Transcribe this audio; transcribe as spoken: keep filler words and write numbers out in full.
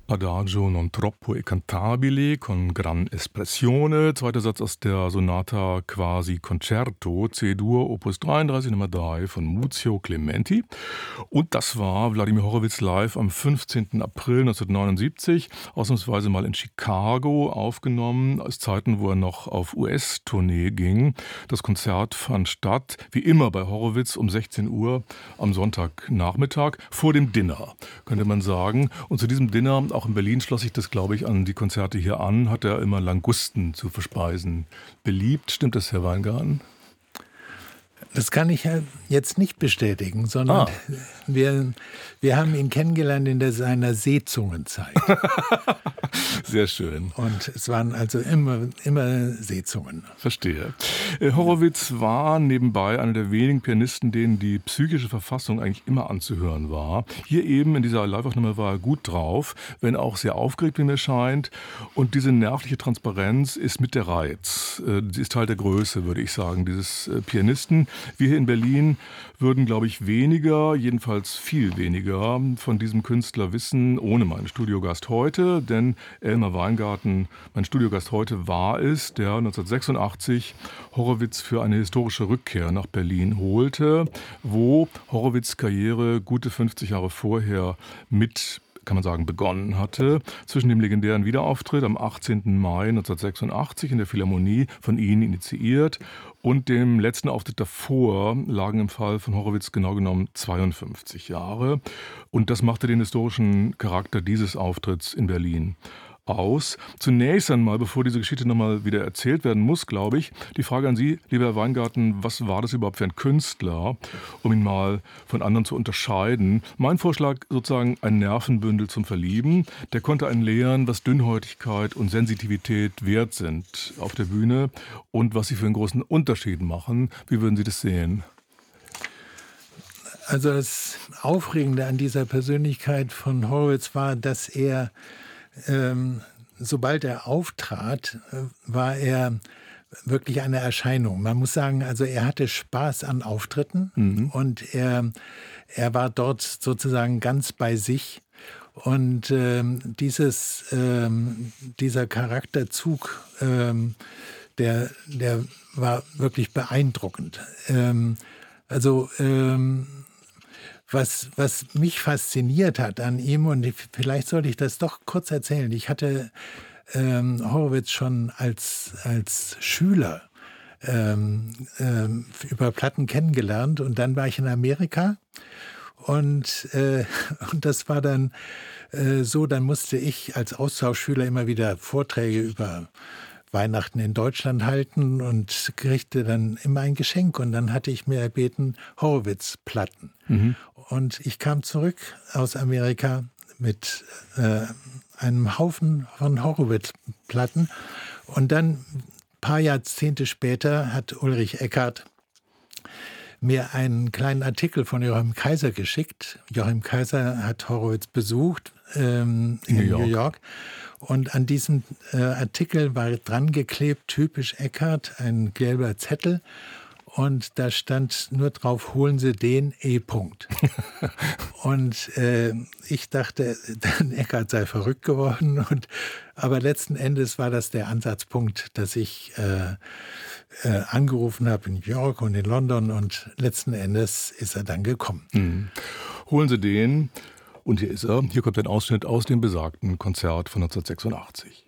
Adagio non troppo e cantabile con gran espressione, zweiter Satz aus der Sonata Quasi Concerto, C-Dur, Opus dreiunddreißig, Nummer drei von Muzio Clementi. Und das war Wladimir Horowitz live am fünfzehnten April neunzehnhundertneunundsiebzig, ausnahmsweise mal in Chicago aufgenommen, aus Zeiten, wo er noch auf U S-Tournee ging. Das Konzert fand statt, wie immer bei Horowitz, um sechzehn Uhr am Sonntagnachmittag vor dem Dinner, könnte man sagen. Und zu diesem Dinner, auch in Berlin schloss sich das, glaube ich, an die Konzerte hier an, hat er immer Langusten zu verspeisen beliebt. Stimmt das, Herr Weingarten? Das kann ich ja jetzt nicht bestätigen, sondern ah. wir, wir haben ihn kennengelernt in der, seiner Seezungenzeit. Sehr schön. Und es waren also immer, immer Seezungen. Verstehe. Horowitz war nebenbei einer der wenigen Pianisten, denen die psychische Verfassung eigentlich immer anzuhören war. Hier eben in dieser Live-Aufnahme war er gut drauf, wenn auch sehr aufgeregt, wie mir scheint. Und diese nervliche Transparenz ist mit der Reiz. Sie ist Teil der Größe, würde ich sagen, dieses Pianisten. Wir hier in Berlin würden, glaube ich, weniger, jedenfalls viel weniger von diesem Künstler wissen, ohne meinen Studiogast heute. Denn Elmar Weingarten, mein Studiogast heute, war es, der neunzehnhundertsechsundachtzig Horowitz für eine historische Rückkehr nach Berlin holte, wo Horowitz' Karriere gute fünfzig Jahre vorher mit, kann man sagen, begonnen hatte. Zwischen dem legendären Wiederauftritt am achtzehnten Mai neunzehnhundertsechsundachtzig in der Philharmonie, von Ihnen initiiert, und dem letzten Auftritt davor lagen im Fall von Horowitz genau genommen zweiundfünfzig Jahre. Und das machte den historischen Charakter dieses Auftritts in Berlin aus. Zunächst einmal, bevor diese Geschichte nochmal wieder erzählt werden muss, glaube ich, die Frage an Sie, lieber Herr Weingarten, was war das überhaupt für ein Künstler, um ihn mal von anderen zu unterscheiden? Mein Vorschlag, sozusagen ein Nervenbündel zum Verlieben. Der konnte einen lehren, was Dünnhäutigkeit und Sensitivität wert sind auf der Bühne und was sie für einen großen Unterschied machen. Wie würden Sie das sehen? Also das Aufregende an dieser Persönlichkeit von Horowitz war, dass er Ähm, sobald er auftrat, äh, war er wirklich eine Erscheinung. Man muss sagen, also er hatte Spaß an Auftritten mhm. und er, er war dort sozusagen ganz bei sich. Und ähm, dieses, ähm, dieser Charakterzug, ähm, der, der war wirklich beeindruckend. Ähm, also ähm, Was, was mich fasziniert hat an ihm, und vielleicht sollte ich das doch kurz erzählen. Ich hatte ähm, Horowitz schon als, als Schüler ähm, ähm, über Platten kennengelernt, und dann war ich in Amerika, und, äh, und das war dann äh, so, dann musste ich als Austauschschüler immer wieder Vorträge über Weihnachten in Deutschland halten und kriegte dann immer ein Geschenk. Und dann hatte ich mir erbeten Horowitz-Platten. Mhm. Und ich kam zurück aus Amerika mit äh, einem Haufen von Horowitz-Platten. Und dann, ein paar Jahrzehnte später, hat Ulrich Eckart mir einen kleinen Artikel von Joachim Kaiser geschickt. Joachim Kaiser hat Horowitz besucht ähm, in New York. New York. Und an diesem äh, Artikel war dran geklebt, typisch Eckart, ein gelber Zettel. Und da stand nur drauf, holen Sie den E-Punkt. Und äh, ich dachte, dann Eckart sei verrückt geworden. Und, aber letzten Endes war das der Ansatzpunkt, dass ich äh, äh, angerufen habe in New York und in London. Und letzten Endes ist er dann gekommen. Mhm. Holen Sie den. Und hier ist er. Hier kommt ein Ausschnitt aus dem besagten Konzert von neunzehnhundertsechsundachtzig.